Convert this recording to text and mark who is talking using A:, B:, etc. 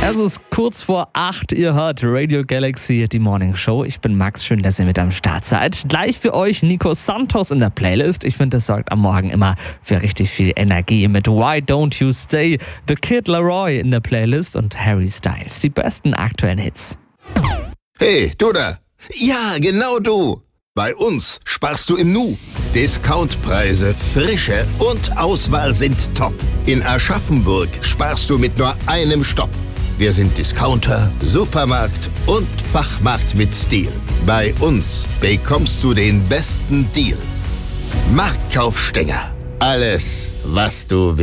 A: Es ist kurz vor 8, ihr hört Radio Galaxy, die Morning Show. Ich bin Max, schön, dass ihr mit am Start seid. Gleich für euch Nico Santos in der Playlist. Ich finde, das sorgt am Morgen immer für richtig viel Energie mit Why Don't You Stay, The Kid Laroi in der Playlist und Harry Styles. Die besten aktuellen Hits.
B: Hey, du da! Ja, genau du! Bei uns sparst du im Nu. Discountpreise, Frische und Auswahl sind top. In Aschaffenburg sparst du mit nur einem Stopp. Wir sind Discounter, Supermarkt und Fachmarkt mit Stil. Bei uns bekommst du den besten Deal. Marktkaufstänger. Alles, was du willst.